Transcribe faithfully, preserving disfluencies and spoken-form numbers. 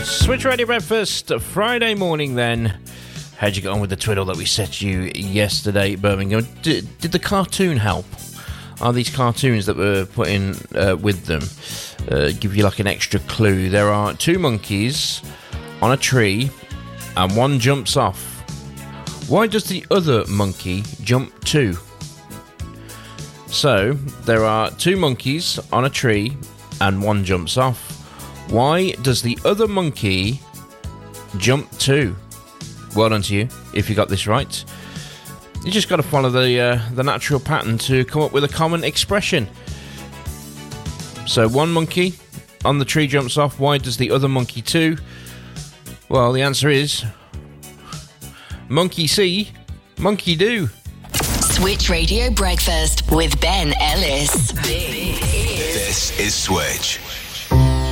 Switch Radio Breakfast, Friday morning then. How'd you get on with the twiddle that we set you yesterday, Birmingham? Did, did the cartoon help? Are these cartoons that were put in uh, with them uh, give you like an extra clue? There are two monkeys on a tree and one jumps off. Why does the other monkey jump too? So, there are two monkeys on a tree and one jumps off. Why does the other monkey jump too? Well done to you, if you got this right. You just got to follow the uh, the natural pattern to come up with a common expression. So one monkey on the tree jumps off. Why does the other monkey too? Well, the answer is monkey see, monkey do. Switch Radio Breakfast with Ben Ellis. This is Switch.